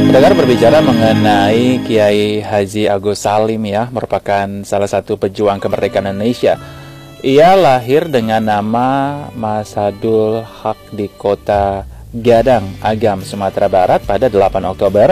Pendengar, berbicara mengenai Kiai Haji Agus Salim ya, merupakan salah satu pejuang kemerdekaan Indonesia. Ia lahir dengan nama Masadul Haq di kota Gadang, Agam, Sumatera Barat pada 8 Oktober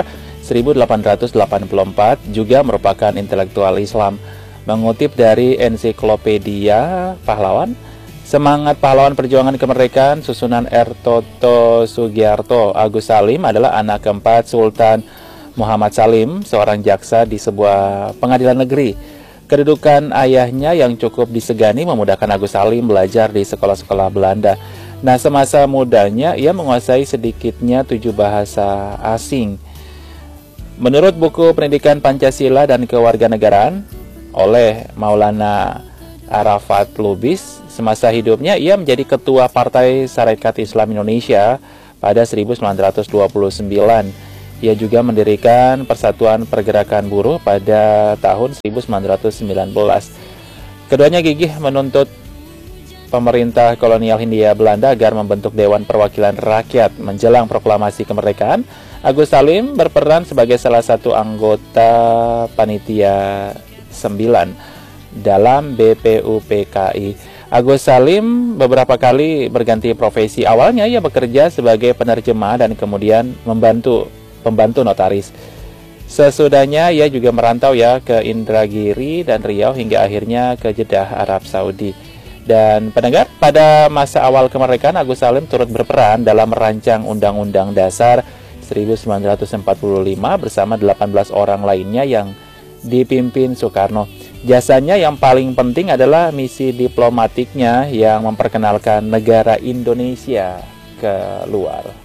1884, juga merupakan intelektual Islam. Mengutip dari ensiklopedia Pahlawan, semangat pahlawan perjuangan kemerdekaan susunan R. Toto Sugiarto, Agus Salim adalah anak keempat Sultan Muhammad Salim, seorang jaksa di sebuah pengadilan negeri. Kedudukan ayahnya yang cukup disegani memudahkan Agus Salim belajar di sekolah-sekolah Belanda. Nah, semasa mudanya ia menguasai sedikitnya 7 bahasa asing. Menurut buku Pendidikan Pancasila dan Kewarganegaraan oleh Maulana Arafat Lubis, semasa hidupnya ia menjadi ketua Partai Sarekat Islam Indonesia pada 1929. Ia juga mendirikan Persatuan Pergerakan Buruh pada tahun 1919. Keduanya gigih menuntut pemerintah kolonial Hindia Belanda agar membentuk Dewan Perwakilan Rakyat. Menjelang proklamasi kemerdekaan, Agus Salim berperan sebagai salah satu anggota Panitia 9 dalam BPUPKI. Agus Salim beberapa kali berganti profesi. Awalnya ia bekerja sebagai penerjemah dan kemudian pembantu notaris. Sesudahnya ia juga merantau ya ke Indragiri dan Riau hingga akhirnya ke Jeddah, Arab Saudi. Dan pendengar, pada masa awal kemerdekaan Agus Salim turut berperan dalam merancang Undang-Undang Dasar 1945 bersama 18 orang lainnya yang dipimpin Soekarno. Jasanya yang paling penting adalah misi diplomatiknya yang memperkenalkan negara Indonesia ke luar.